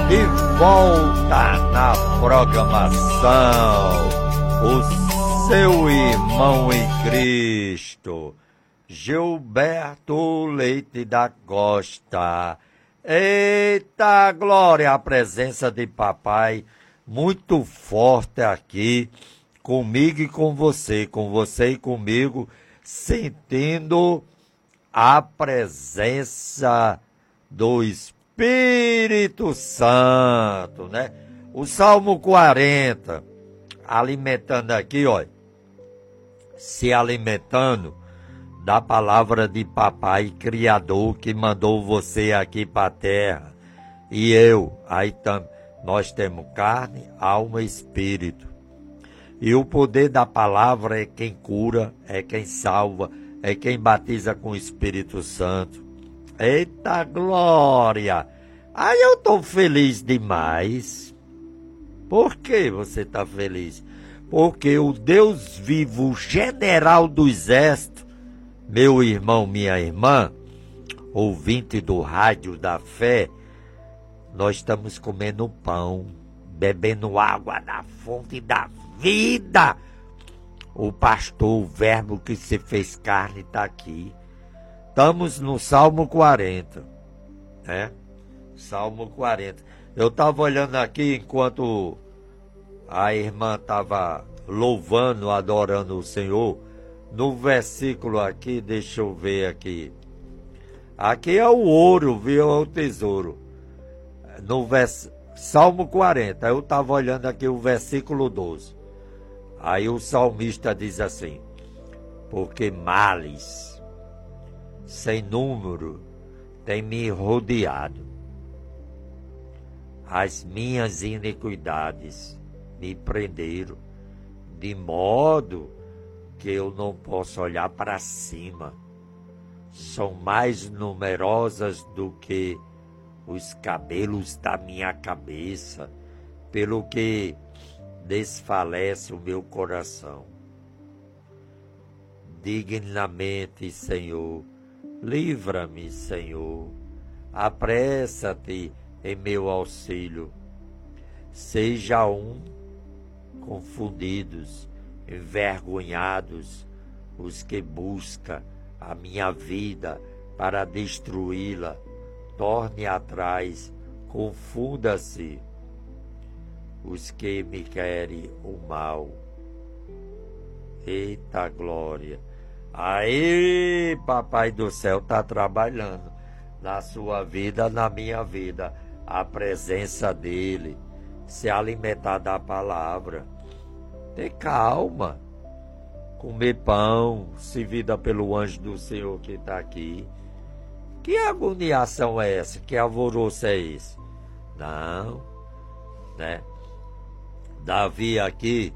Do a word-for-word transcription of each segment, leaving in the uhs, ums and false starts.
De volta na programação, o seu irmão em Cristo, Gilberto Leite da Costa. Eita glória, a presença de papai muito forte aqui, comigo e com você, com você e comigo, sentindo a presença do Espírito Santo, né? O Salmo quarenta, alimentando aqui, olha, se alimentando da palavra de papai criador que mandou você aqui para a terra. E eu, aí tam, nós temos carne, alma e espírito. E o poder da palavra é quem cura, é quem salva, é quem batiza com o Espírito Santo. Eita glória! Aí eu estou feliz demais. Por que você está feliz? Porque o Deus vivo, o general do exército, meu irmão, minha irmã, ouvinte do rádio da fé, nós estamos comendo pão, bebendo água da fonte da vida. O pastor, o verbo que se fez carne, está aqui. Estamos no Salmo quarenta, né? Salmo quarenta. Eu estava olhando aqui enquanto a irmã estava louvando, adorando o Senhor. No versículo aqui, deixa eu ver aqui. Aqui é o ouro, viu? É o tesouro. No vers... Salmo quarenta, eu estava olhando aqui o versículo doze. Aí o salmista diz assim: porque males sem número têm me rodeado, as minhas iniquidades me prenderam, de modo que eu não posso olhar para cima. São mais numerosas do que os cabelos da minha cabeça, pelo que desfalece o meu coração. Dignamente, Senhor, livra-me, Senhor, apressa-te em meu auxílio. Seja um confundidos, envergonhados os que buscam a minha vida para destruí-la. Torne atrás, confunda-se os que me querem o mal. Eita glória! Aí, papai do céu está trabalhando na sua vida, na minha vida, a presença dele, se alimentar da palavra, ter calma, comer pão, servida pelo anjo do Senhor que está aqui. Que agoniação é essa? Que alvoroço é esse? Não, né? Davi aqui,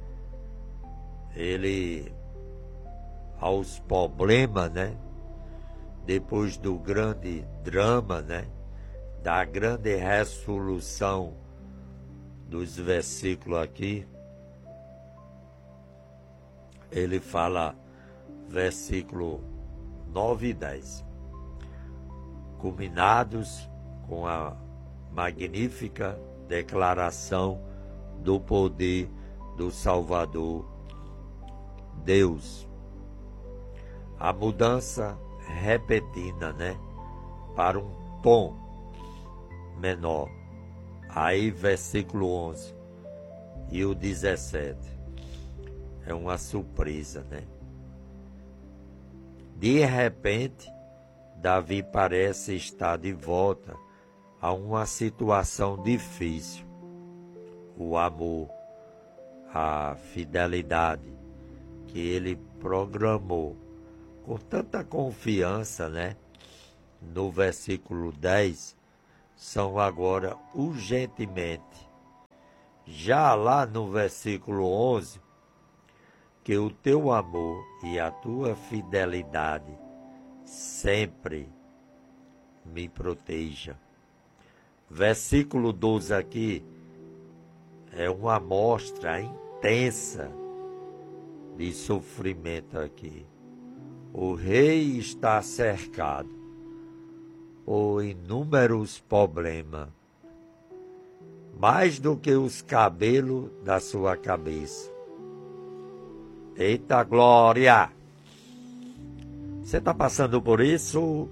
ele, aos problemas, né? Depois do grande drama, né? Da grande resolução dos versículos aqui, ele fala, versículo nove e dez. Culminados com a magnífica declaração do poder do Salvador Deus. A mudança repentina, né? Para um tom menor. Aí versículo onze e o dezessete. É uma surpresa, né? De repente, Davi parece estar de volta a uma situação difícil. O amor, a fidelidade que ele programou com tanta confiança, né? No versículo dez, são agora urgentemente. Já lá no versículo onze, que o teu amor e a tua fidelidade sempre me proteja. Versículo doze aqui é uma amostra intensa de sofrimento aqui. O rei está cercado por inúmeros problemas. mais do que os cabelos da sua cabeça. Eita glória! Você está passando por isso?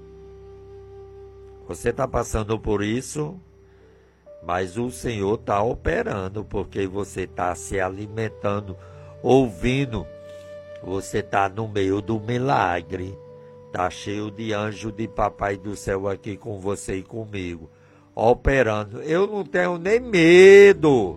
Você está passando por isso? Mas o Senhor está operando, porque você está se alimentando, ouvindo. Você está no meio do milagre. Está cheio de anjo de Papai do Céu aqui com você e comigo, operando. Eu não tenho nem medo.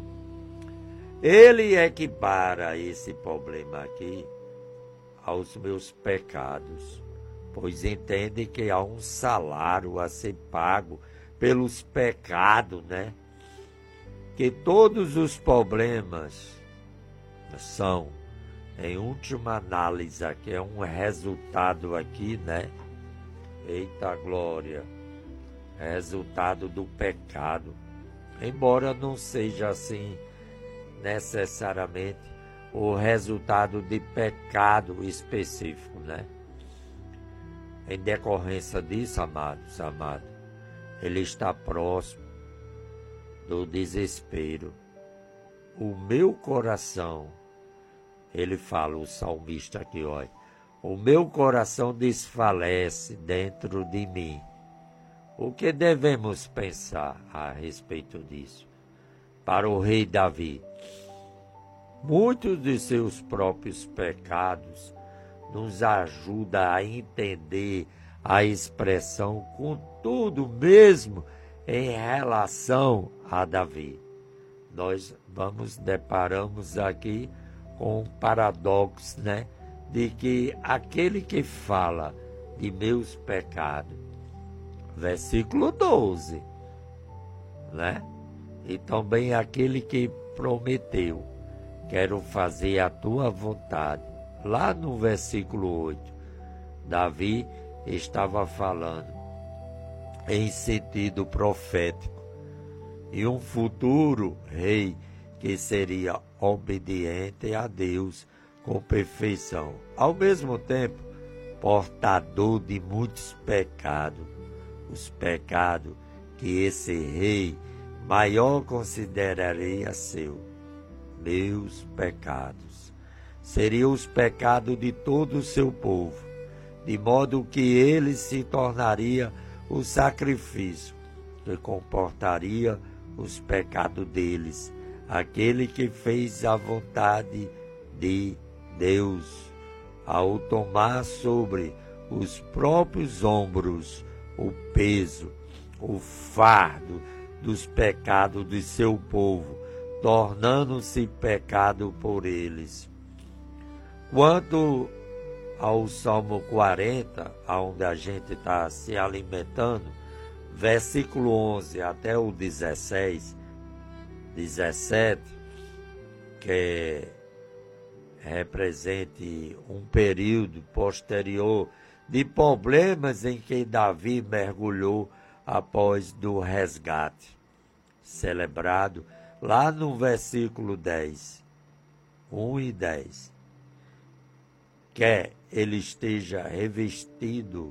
Ele equipara esse problema aqui aos meus pecados, pois entende que há um salário a ser pago pelos pecados, né? Que todos os problemas são, em última análise, aqui é um resultado aqui, né? Eita glória! Resultado do pecado. Embora não seja assim necessariamente o resultado de pecado específico, né? Em decorrência disso, amados, amados, ele está próximo do desespero. O meu coração, ele fala, o salmista aqui, olha, o meu coração desfalece dentro de mim. O que devemos pensar a respeito disso? Para o rei Davi, muitos de seus próprios pecados nos ajudam a entender a expressão, contudo, mesmo em relação a Davi. Nós vamos, deparamos aqui com um paradoxo, né? De que aquele que fala de meus pecados, versículo doze, né? E também aquele que prometeu, quero fazer a tua vontade. Lá no versículo oito, Davi estava falando em sentido profético e um futuro rei que seria obediente a Deus com perfeição, ao mesmo tempo portador de muitos pecados, os pecados que esse rei maior consideraria seu, meus pecados, seriam os pecados de todo o seu povo, de modo que ele se tornaria o sacrifício que comportaria os pecados deles, aquele que fez a vontade de Deus, ao tomar sobre os próprios ombros o peso, o fardo dos pecados de seu povo, tornando-se pecado por eles. Quanto ao Salmo quarenta, onde a gente está se alimentando, versículo onze até o dezesseis, dezessete, que represente um período posterior de problemas em que Davi mergulhou após do resgate, celebrado lá no versículo dez, um e dez. Quer ele esteja revestido,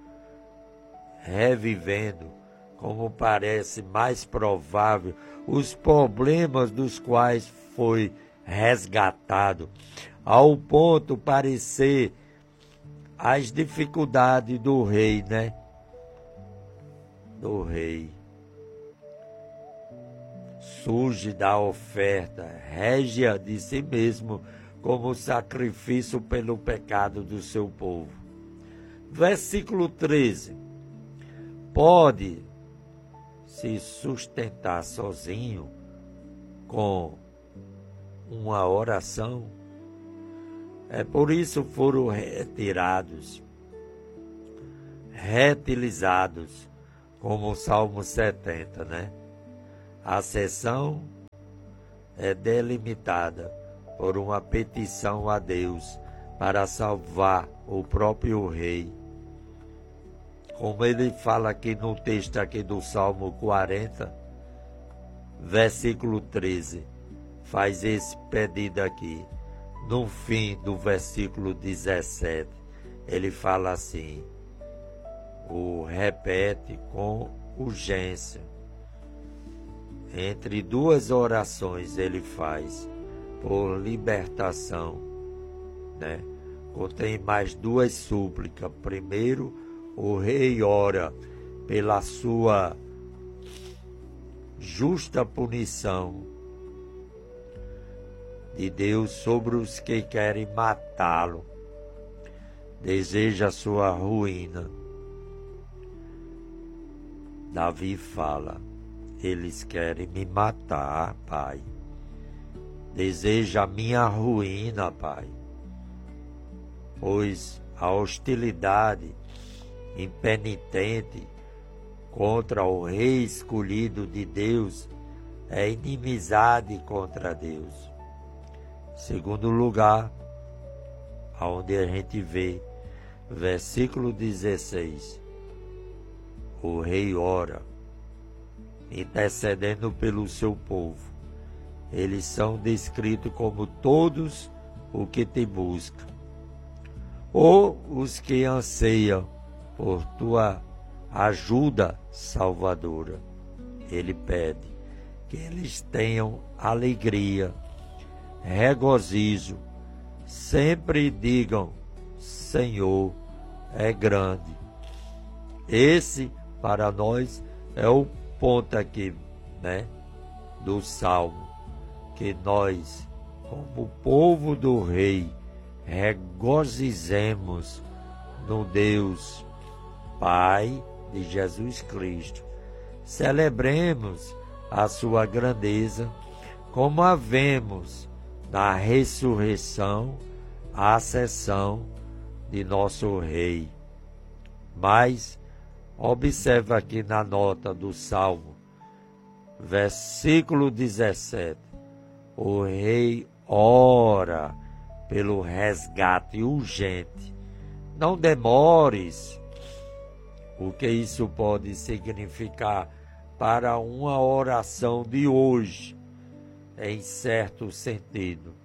revivendo, como parece mais provável, os problemas dos quais foi resgatado, ao ponto parecer as dificuldades do rei, né? Do rei. Surge da oferta, régia de si mesmo, como sacrifício pelo pecado do seu povo. Versículo treze. Pode se sustentar sozinho com uma oração. É por isso foram retirados, retilizados, como o Salmo setenta, né? A sessão é delimitada por uma petição a Deus para salvar o próprio rei. Como ele fala aqui no texto aqui do Salmo quarenta, versículo treze, faz esse pedido aqui. No fim do versículo dezessete, ele fala assim, o repete com urgência. entre duas orações ele faz por libertação, né? Contém mais duas súplicas. Primeiro, o rei ora pela sua justa punição de Deus sobre os que querem matá-lo. Deseja a sua ruína. Davi fala: eles querem me matar, Pai. Deseja a minha ruína, Pai. Pois a hostilidade impenitente contra o rei escolhido de Deus é inimizade contra Deus. Segundo lugar, aonde a gente vê, versículo dezesseis, o rei ora, intercedendo pelo seu povo. Eles são descritos como todos os que te buscam, ou os que anseiam por tua ajuda salvadora. Ele pede que eles tenham alegria, regozijo, sempre digam: Senhor é grande. Esse, para nós, é o ponto aqui, né, do Salmo, que nós, como povo do Rei, regozijemos no Deus Pai de Jesus Cristo. Celebremos a sua grandeza, como a vemos na ressurreição, a ascensão de nosso Rei. Mas observa aqui na nota do Salmo, versículo dezessete, o Rei ora pelo resgate urgente. Não demores. O que isso pode significar para uma oração de hoje? Em certo sentido,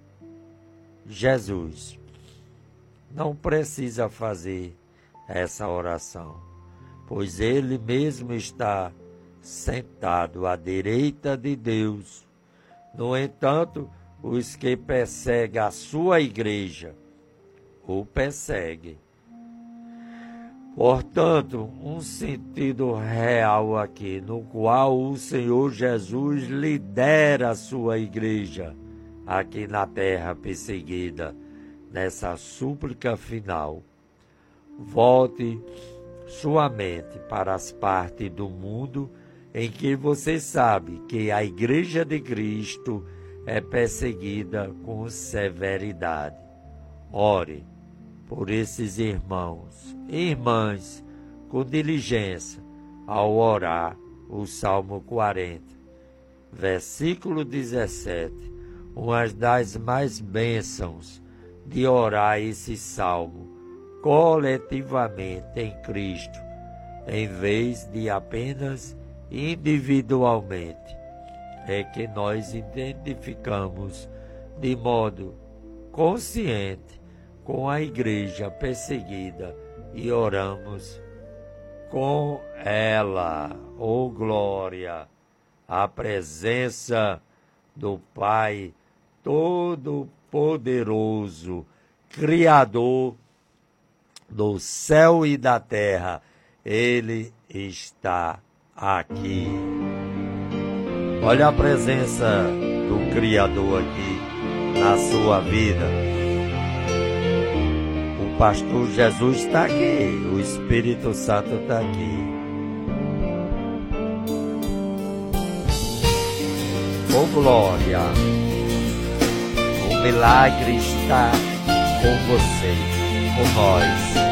Jesus não precisa fazer essa oração, pois Ele mesmo está sentado à direita de Deus. No entanto, os que perseguem a sua igreja o perseguem. Portanto, um sentido real aqui, no qual o Senhor Jesus lidera a sua igreja aqui na terra perseguida, nessa súplica final. Volte sua mente para as partes do mundo em que você sabe que a igreja de Cristo é perseguida com severidade. Ore por esses irmãos e irmãs com diligência ao orar o Salmo quarenta, versículo dezessete, uma das mais bênçãos de orar esse salmo coletivamente em Cristo, em vez de apenas individualmente, é que nós identificamos de modo consciente com a igreja perseguida e oramos com ela. Oh glória! A presença do Pai Todo-Poderoso, Criador do céu e da terra, Ele está aqui. Olha a presença do Criador aqui na sua vida. O pastor Jesus está aqui, o Espírito Santo está aqui. Oh glória! O milagre está com você, com nós.